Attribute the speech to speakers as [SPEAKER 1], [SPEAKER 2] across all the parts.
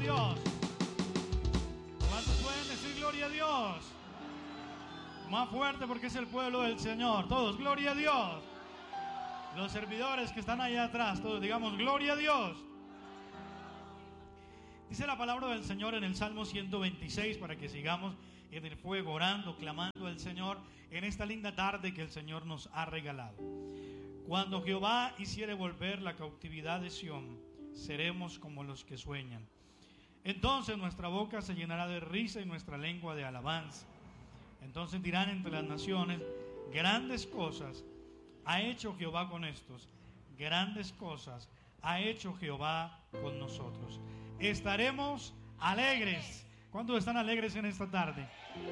[SPEAKER 1] Dios? ¿Cuántos pueden decir gloria a Dios? Más fuerte, porque es el pueblo del Señor. Todos, gloria a Dios. Los servidores que están allá atrás, todos digamos gloria a Dios. Dice la palabra del Señor en el Salmo 126, para que sigamos en el fuego, orando, clamando al Señor en esta linda tarde que el Señor nos ha regalado. Cuando Jehová hiciere volver la cautividad de Sión, seremos como los que sueñan. Entonces nuestra boca se llenará de risa y nuestra lengua de alabanza. Entonces dirán entre las naciones: grandes cosas ha hecho Jehová con estos, grandes cosas ha hecho Jehová con nosotros. Estaremos alegres. ¿Cuántos están alegres en esta tarde?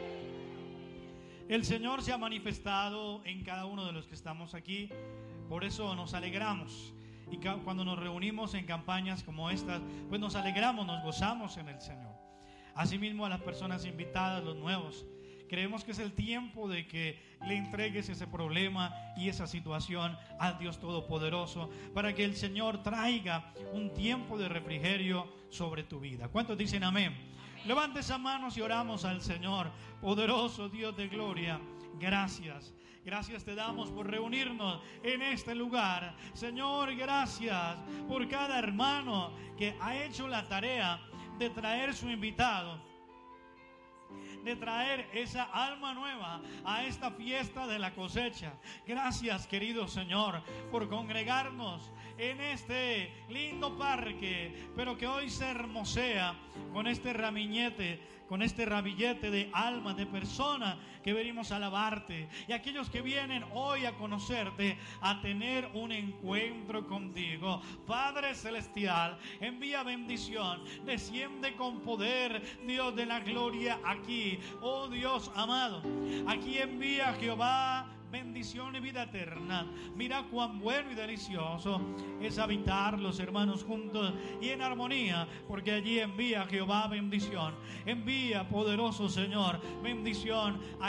[SPEAKER 1] El Señor se ha manifestado en cada uno de los que estamos aquí. Por eso nos alegramos. Y cuando nos reunimos en campañas como estas, pues nos alegramos, nos gozamos en el Señor. Asimismo, a las personas invitadas, los nuevos, creemos que es el tiempo de que le entregues ese problema y esa situación al Dios Todopoderoso, para que el Señor traiga un tiempo de refrigerio sobre tu vida. ¿Cuántos dicen amén? Levante esas manos y oramos al Señor. Poderoso Dios de gloria, gracias. Gracias te damos por reunirnos en este lugar. Señor, gracias por cada hermano que ha hecho la tarea de traer su invitado, de traer esa alma nueva a esta fiesta de la cosecha. Gracias, querido Señor, por congregarnos en este lindo parque, pero que hoy se hermosea con este ramillete, con este ramillete de almas, de personas que venimos a alabarte, y aquellos que vienen hoy a conocerte, a tener un encuentro contigo. Padre celestial, envía bendición, desciende con poder, Dios de la gloria, aquí. Oh Dios amado, aquí envía Jehová bendición y vida eterna. Mira cuán bueno y delicioso es habitar los hermanos juntos y en armonía, porque allí envía Jehová bendición. Envía, poderoso Señor, bendición a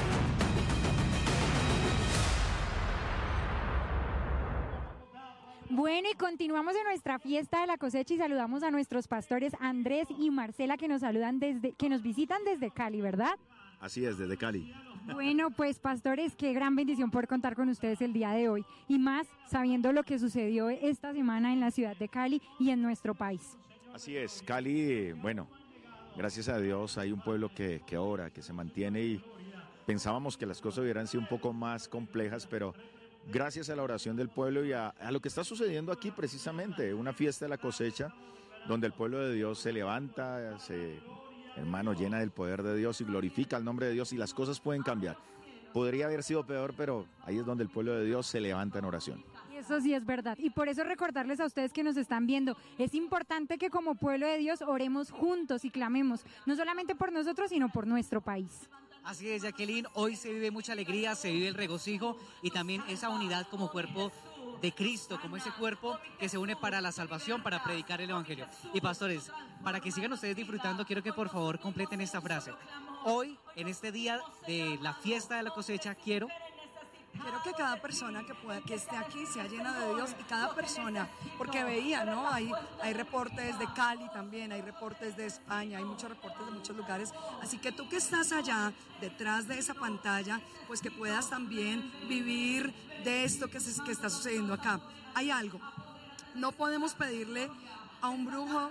[SPEAKER 2] Bueno, y continuamos en nuestra fiesta de la cosecha y saludamos a nuestros pastores Andrés y Marcela, que nos saludan que nos visitan desde Cali, ¿verdad?
[SPEAKER 3] Así es, desde Cali.
[SPEAKER 2] Bueno, pues pastores, qué gran bendición poder contar con ustedes el día de hoy, y más sabiendo lo que sucedió esta semana en la ciudad de Cali y en nuestro país.
[SPEAKER 3] Así es, Cali, bueno, gracias a Dios hay un pueblo que ora, que se mantiene, y pensábamos que las cosas hubieran sido un poco más complejas, pero gracias a la oración del pueblo y a lo que está sucediendo aquí precisamente, una fiesta de la cosecha donde el pueblo de Dios se levanta, hermano, llena del poder de Dios y glorifica el nombre de Dios, y las cosas pueden cambiar. Podría haber sido peor, pero ahí es donde el pueblo de Dios se levanta en oración.
[SPEAKER 2] Y eso sí es verdad. Y por eso recordarles a ustedes que nos están viendo, es importante que como pueblo de Dios oremos juntos y clamemos, no solamente por nosotros, sino por nuestro país.
[SPEAKER 4] Así es, Jacqueline, hoy se vive mucha alegría, se vive el regocijo y también esa unidad como cuerpo de Cristo, como ese cuerpo que se une para la salvación, para predicar el evangelio. Y pastores, para que sigan ustedes disfrutando, quiero que por favor completen esta frase. Hoy, en este día de la fiesta de la cosecha, quiero
[SPEAKER 5] que cada persona que esté aquí sea llena de Dios, y cada persona, porque veía, ¿no? Hay reportes de Cali también, hay reportes de España, hay muchos reportes de muchos lugares, así que tú que estás allá, detrás de esa pantalla, pues que puedas también vivir de esto que está sucediendo acá. Hay algo, no podemos pedirle a un brujo,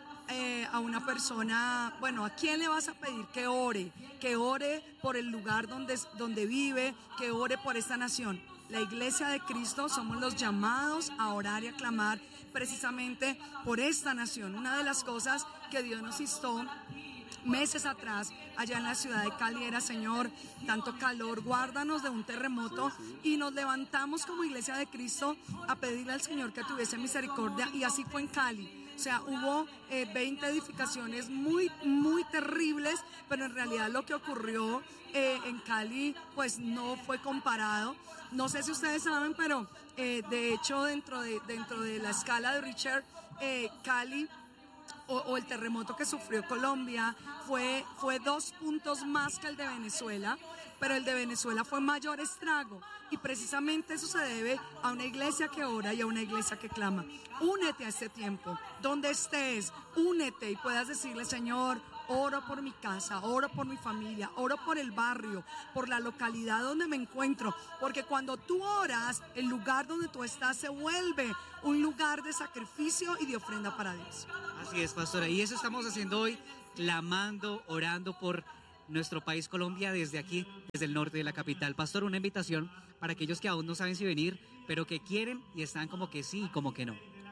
[SPEAKER 5] a una persona, bueno, ¿a quién le vas a pedir que ore? Que ore por el lugar donde vive, que ore por esta nación. La Iglesia de Cristo somos los llamados a orar y a clamar precisamente por esta nación. Una de las cosas que Dios nos instó meses atrás, allá en la ciudad de Cali, era: Señor, tanto calor, guárdanos de un terremoto. Y nos levantamos como Iglesia de Cristo a pedirle al Señor que tuviese misericordia, y así fue en Cali. O sea, hubo 20 edificaciones muy, muy terribles, pero en realidad lo que ocurrió en Cali, pues no fue comparado. No sé si ustedes saben, pero de hecho dentro de la escala de Richter, Cali o el terremoto que sufrió Colombia fue 2 puntos más que el de Venezuela. pero el de Venezuela fue mayor estrago. Y precisamente eso se debe a una iglesia que ora y a una iglesia que clama. Únete a este tiempo, donde estés, únete y puedas decirle: Señor, oro por mi casa, oro por mi familia, oro por el barrio, por la localidad donde me encuentro, porque cuando tú oras, el lugar donde tú estás se vuelve un lugar de sacrificio y de ofrenda para Dios.
[SPEAKER 4] Así es, pastora, y eso estamos haciendo hoy, clamando, orando por nuestro país Colombia desde aquí, desde el norte de la capital. Pastor, una invitación para aquellos que aún no saben si venir, pero que quieren y están como que sí y como que no.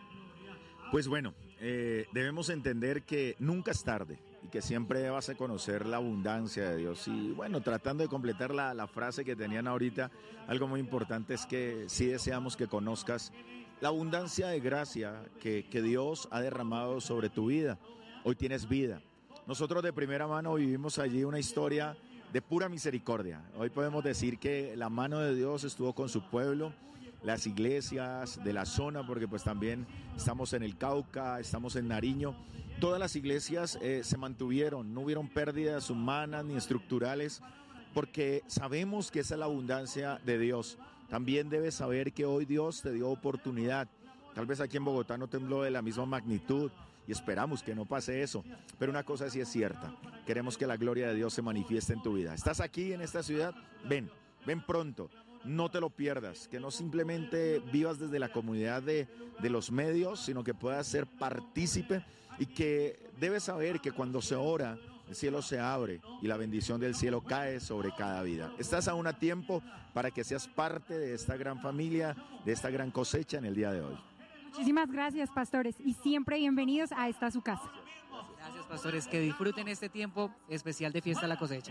[SPEAKER 3] Pues bueno, debemos entender que nunca es tarde y que siempre vas a conocer la abundancia de Dios. Y bueno, tratando de completar la frase que tenían ahorita, algo muy importante es que sí deseamos que conozcas la abundancia de gracia que Dios ha derramado sobre tu vida. Hoy tienes vida. Nosotros de primera mano vivimos allí una historia de pura misericordia. Hoy podemos decir que la mano de Dios estuvo con su pueblo, las iglesias de la zona, porque pues también estamos en el Cauca, estamos en Nariño. Todas las iglesias se mantuvieron, no hubieron pérdidas humanas ni estructurales, porque sabemos que esa es la abundancia de Dios. También debes saber que hoy Dios te dio oportunidad. Tal vez aquí en Bogotá no tembló de la misma magnitud y esperamos que no pase eso, pero una cosa sí es cierta: queremos que la gloria de Dios se manifieste en tu vida. ¿Estás aquí en esta ciudad? Ven pronto. No te lo pierdas, que no simplemente vivas desde la comunidad de los medios, sino que puedas ser partícipe y que debes saber que cuando se ora, el cielo se abre y la bendición del cielo cae sobre cada vida. Estás aún a tiempo para que seas parte de esta gran familia, de esta gran cosecha en el día de hoy.
[SPEAKER 2] Muchísimas gracias, pastores, y siempre bienvenidos a esta su casa.
[SPEAKER 4] Gracias, pastores, que disfruten este tiempo especial de Fiesta de la Cosecha.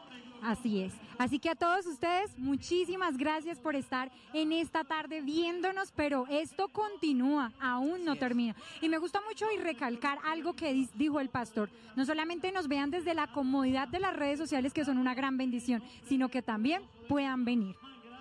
[SPEAKER 2] Así es. Así que a todos ustedes, muchísimas gracias por estar en esta tarde viéndonos, pero esto continúa, aún no termina. Y me gusta mucho y recalcar algo que dijo el pastor: no solamente nos vean desde la comodidad de las redes sociales, que son una gran bendición, sino que también puedan venir.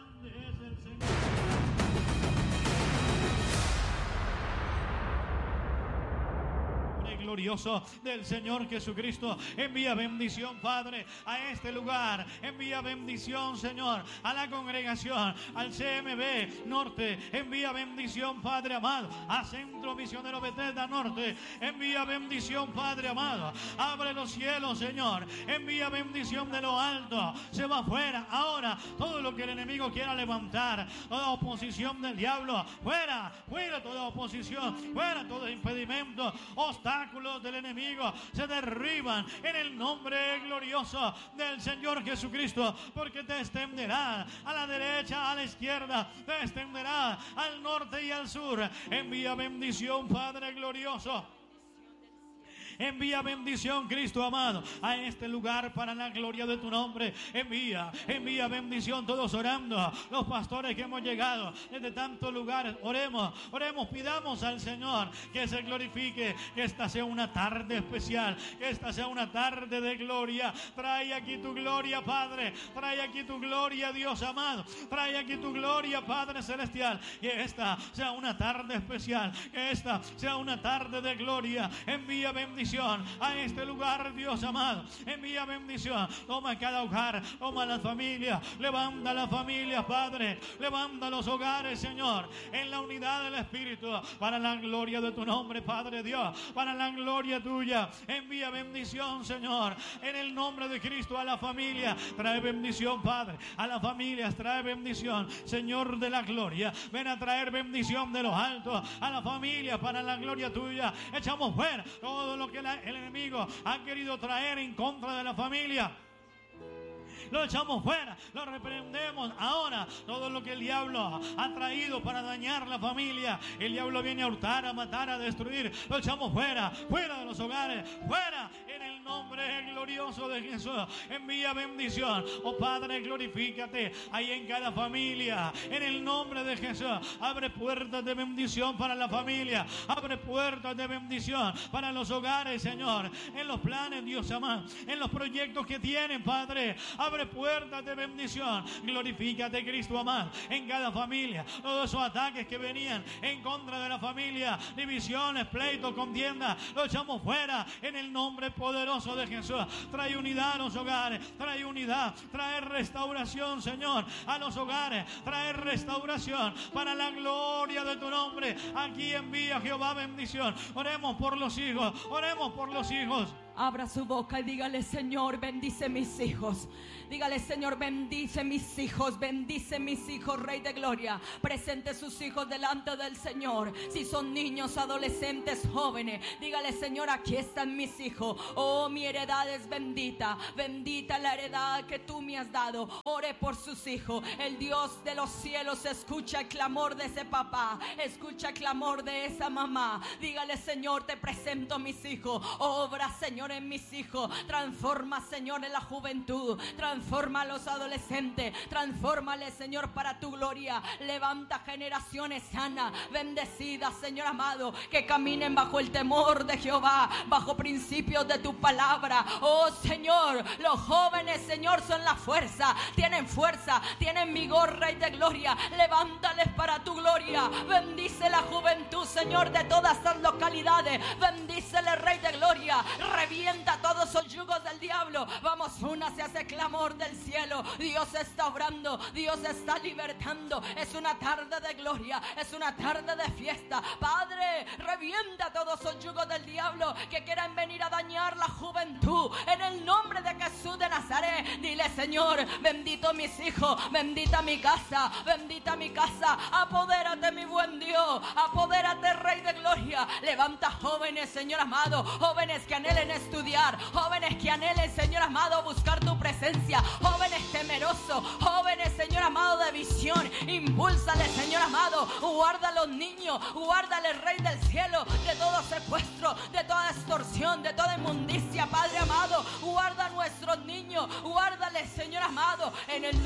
[SPEAKER 1] Glorioso del Señor Jesucristo, envía bendición, Padre, a este lugar. Envía bendición, Señor, a la congregación, al CMB Norte. Envía bendición, Padre amado, a Centro Misionero Bethesda Norte. Envía bendición, Padre amado. Abre los cielos, Señor. Envía bendición de lo alto. Se va afuera ahora todo lo que el enemigo quiera levantar, toda oposición del diablo, fuera, fuera toda oposición, fuera todo impedimento, obstáculos del enemigo, se derriban en el nombre glorioso del Señor Jesucristo, porque te extenderá a la derecha, a la izquierda, te extenderá al norte y al sur. Envía bendición, Padre glorioso. Envía bendición, Cristo amado, a este lugar para la gloria de tu nombre. Envía bendición, todos orando, los pastores que hemos llegado desde tantos lugares. Oremos, pidamos al Señor que se glorifique, que esta sea una tarde especial, que esta sea una tarde de gloria. Trae aquí tu gloria, Padre, trae aquí tu gloria, Dios amado, trae aquí tu gloria, Padre celestial. Que esta sea una tarde especial, que esta sea una tarde de gloria. Envía bendición a este lugar, Dios amado. Envía bendición. Toma cada hogar, toma las familias, levanta las familias, Padre, levanta los hogares, Señor, en la unidad del Espíritu, para la gloria de tu nombre, Padre Dios, para la gloria tuya. Envía bendición, Señor, en el nombre de Cristo, a la familia. Trae bendición, Padre, a las familias, trae bendición, Señor de la gloria. Ven a traer bendición de los altos a la familia, para la gloria tuya. Echamos fuera todo lo que el enemigo ha querido traer en contra de la familia. Lo echamos fuera, lo reprendemos ahora. Todo lo que el diablo ha traído para dañar la familia, el diablo viene a hurtar, a matar, a destruir. Lo echamos fuera, fuera de los hogares, fuera en el nombre glorioso de Jesús. Envía bendición, oh Padre, glorifícate ahí en cada familia, en el nombre de Jesús. Abre puertas de bendición para la familia, abre puertas de bendición para los hogares, Señor, en los planes, Dios amado, en los proyectos que tienen, Padre. Abre puertas de bendición. Glorifícate, Cristo amado, en cada familia. Todos esos ataques que venían en contra de la familia, divisiones, pleitos, contiendas, lo echamos fuera en el nombre poderoso poderoso de Jesús. Trae unidad a los hogares, trae unidad, trae restauración, Señor, a los hogares, trae restauración para la gloria de tu nombre. Aquí envía, Jehová, bendición. Oremos por los hijos, oremos por los hijos.
[SPEAKER 6] Abra su boca y dígale: Señor, bendice mis hijos. Dígale: Señor, bendice mis hijos, bendice mis hijos, Rey de Gloria. Presente sus hijos delante del Señor. Si son niños, adolescentes, jóvenes, dígale: Señor, aquí están mis hijos. Oh, mi heredad es bendita, bendita la heredad que tú me has dado. Ore por sus hijos. El Dios de los cielos escucha el clamor de ese papá, escucha el clamor de esa mamá. Dígale: Señor, te presento mis hijos. Obra, Señor, en mis hijos. Transforma, Señor, en la juventud. Transforma a los adolescentes. Transfórmale, Señor, para tu gloria. Levanta generaciones sanas, bendecidas, Señor amado, que caminen bajo el temor de Jehová, bajo principios de tu palabra. Oh, Señor, los jóvenes, Señor, son la fuerza, tienen vigor, Rey de Gloria. Levántales para tu gloria. Bendice la juventud, Señor, de todas las localidades. Bendícele, Rey de Gloria. Revienta todos los yugos del diablo. Vamos, únase a ese clamor del cielo. Dios está obrando, Dios está libertando. Es una tarde de gloria, es una tarde de fiesta. Padre, revienta todos los yugos del diablo que quieran venir a dañar la juventud. En el nombre de Jesús de Nazaret, dile: Señor, bendito mis hijos, bendita mi casa, bendita mi casa. Apodérate, mi buen Dios, apodérate, Rey de Gloria. Levanta jóvenes, Señor amado, jóvenes que anhelen estudiar, jóvenes que anhelen, Señor amado, buscar tu presencia, jóvenes temerosos, jóvenes, Señor amado, de visión. Impúlsale, Señor amado. Guarda a los niños, guárdale, Rey del cielo, de todo secuestro, de toda extorsión, de toda inmundicia, Padre amado. Guarda a nuestros niños, guárdale, Señor amado, en el